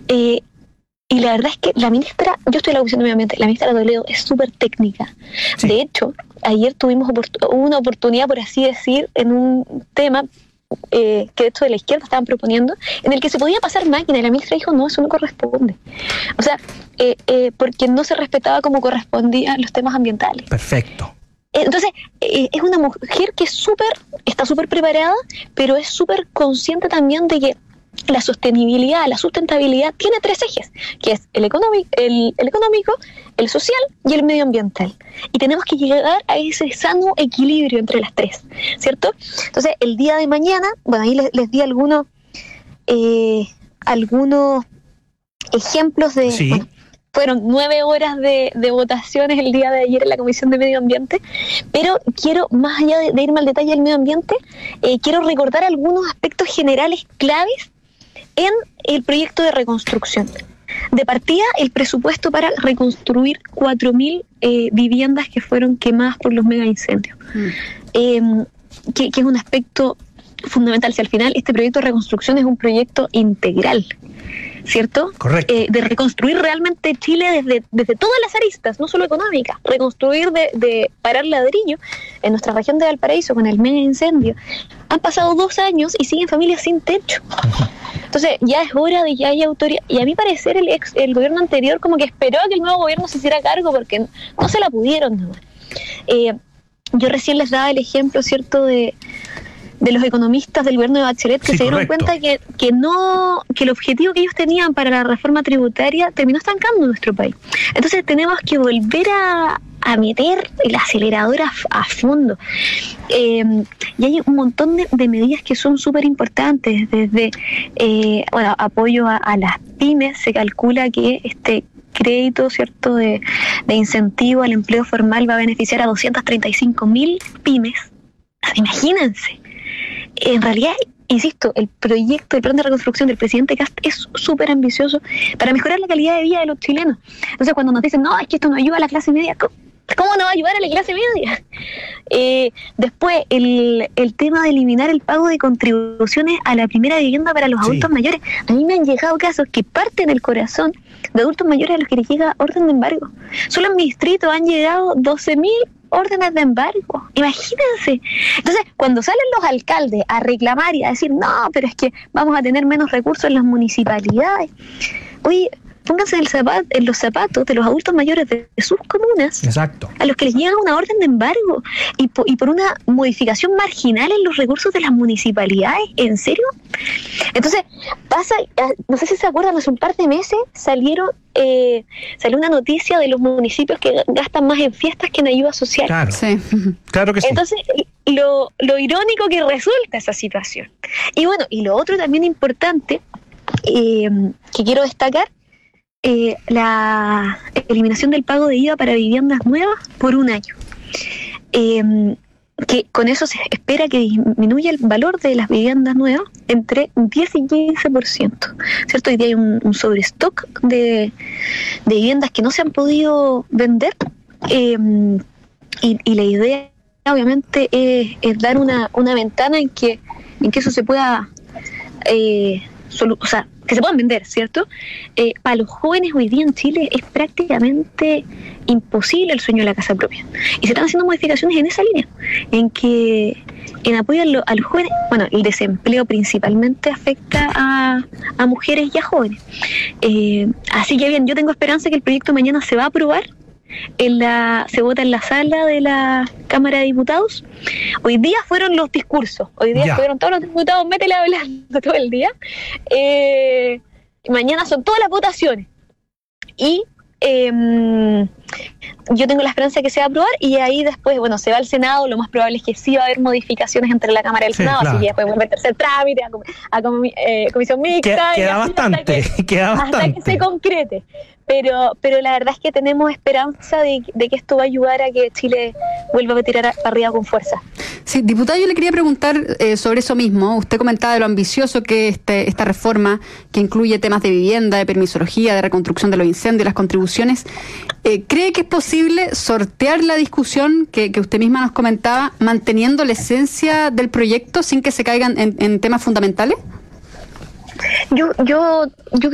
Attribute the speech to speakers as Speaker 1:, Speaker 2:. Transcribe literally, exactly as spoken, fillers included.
Speaker 1: Eh, y la verdad es que la ministra, yo estoy en la Comisión de Medio Ambiente, la ministra Toledo es súper técnica. Sí. De hecho, ayer tuvimos opor- una oportunidad, por así decir, en un tema eh, que de hecho de la izquierda estaban proponiendo, en el que se podía pasar máquina, y la ministra dijo, no, eso no corresponde. O sea, eh, eh, porque no se respetaba como correspondían los temas ambientales.
Speaker 2: Perfecto.
Speaker 1: Entonces, eh, es una mujer que es súper, está súper preparada, pero es súper consciente también de que la sostenibilidad, la sustentabilidad tiene tres ejes, que es el, económico, el, el económico, el social y el medioambiental. Y tenemos que llegar a ese sano equilibrio entre las tres, ¿cierto? Entonces, el día de mañana, bueno, ahí les, les di algunos, eh, algunos ejemplos de...
Speaker 2: Sí.
Speaker 1: Bueno, fueron nueve horas de, de votaciones el día de ayer en la Comisión de Medio Ambiente, pero quiero, más allá de, de irme al detalle del medio ambiente, eh, quiero recordar algunos aspectos generales claves en el proyecto de reconstrucción. De partida, el presupuesto para reconstruir cuatro mil eh, viviendas que fueron quemadas por los mega incendios, mm. eh, que, que es un aspecto fundamental. Si al final este proyecto de reconstrucción es un proyecto integral, ¿cierto?
Speaker 2: Correcto.
Speaker 1: Eh, de reconstruir realmente Chile desde, desde todas las aristas, no solo económicas, reconstruir de, de parar ladrillo en nuestra región de Valparaíso con el mega incendio. Han pasado dos años y siguen familias sin techo. Entonces ya es hora de que haya autoridad. Y a mi parecer el, ex, el gobierno anterior como que esperó a que el nuevo gobierno se hiciera cargo porque no se la pudieron. ¿No? Eh, yo recién les daba el ejemplo, ¿cierto?, de de los economistas del gobierno de Bachelet que
Speaker 2: sí,
Speaker 1: se dieron
Speaker 2: correcto.
Speaker 1: cuenta que, que no que el objetivo que ellos tenían para la reforma tributaria terminó estancando en nuestro país. Entonces tenemos que volver a, a meter el acelerador a, a fondo. Eh, y hay un montón de, de medidas que son súper importantes, desde eh, bueno, apoyo a, a las pymes. Se calcula que este crédito, ¿cierto?, de, de incentivo al empleo formal va a beneficiar a doscientas treinta y cinco mil pymes. Imagínense. En realidad, insisto, el proyecto, el plan de reconstrucción del presidente Kast es súper ambicioso para mejorar la calidad de vida de los chilenos. Entonces, cuando nos dicen, no, es que esto no ayuda a la clase media, ¿cómo, cómo no va a ayudar a la clase media? Eh, después, el, el tema de eliminar el pago de contribuciones a la primera vivienda para los sí. adultos mayores. A mí me han llegado casos que parten del corazón de adultos mayores a los que les llega orden de embargo. Solo en mi distrito han llegado doce mil órdenes de embargo, imagínense. Entonces, cuando salen los alcaldes a reclamar y a decir, no, pero es que vamos a tener menos recursos en las municipalidades, oye, pónganse en, el zapato, en los zapatos de los adultos mayores de sus comunas.
Speaker 2: Exacto.
Speaker 1: A los que les llega una orden de embargo y por, y por una modificación marginal en los recursos de las municipalidades. ¿En serio? Entonces, pasa, no sé si se acuerdan, hace un par de meses salieron eh, salió una noticia de los municipios que gastan más en fiestas que en ayuda social.
Speaker 2: Claro, sí. Claro que sí.
Speaker 1: Entonces, lo, lo irónico que resulta esa situación. Y bueno, y lo otro también importante eh, que quiero destacar, Eh, la eliminación del pago de I V A para viviendas nuevas por un año. Eh, que con eso se espera que disminuya el valor de las viviendas nuevas entre diez y quince por ciento. ¿Cierto? Hoy día hay un, un sobrestock de, de viviendas que no se han podido vender. Eh, y, y la idea, obviamente, es, es dar una, una ventana en que, en que eso se pueda... Eh, solu- o sea, que se puedan vender, ¿cierto? Eh, para los jóvenes hoy día en Chile es prácticamente imposible el sueño de la casa propia. Y se están haciendo modificaciones en esa línea, en que en apoyo a, lo, a los jóvenes, bueno, el desempleo principalmente afecta a, a mujeres y a jóvenes. Eh, así que bien, yo tengo esperanza que el proyecto mañana se va a aprobar. En la, se vota en la sala de la Cámara de Diputados. Hoy día fueron los discursos, hoy día ya. fueron todos los diputados, métele hablando todo el día. Eh, mañana son todas las votaciones. Y eh, yo tengo la esperanza de que se va a aprobar y ahí después, bueno, se va al Senado, lo más probable es que sí va a haber modificaciones entre la Cámara y el sí, Senado, claro. Así que después vuelve a tercer trámite, a, a, a eh, comisión mixta.
Speaker 2: Queda, queda bastante,
Speaker 1: hasta que,
Speaker 2: queda bastante.
Speaker 1: Hasta que se concrete. Pero pero la verdad es que tenemos esperanza de, de que esto va a ayudar a que Chile vuelva a tirar para arriba con fuerza.
Speaker 3: Sí, diputado, yo le quería preguntar eh, sobre eso mismo. Usted comentaba de lo ambicioso que es este, esta reforma, que incluye temas de vivienda, de permisología, de reconstrucción de los incendios, las contribuciones. Eh, ¿Cree que es posible sortear la discusión que, que usted misma nos comentaba, manteniendo la esencia del proyecto sin que se caigan en, en temas fundamentales?
Speaker 1: Yo, yo, yo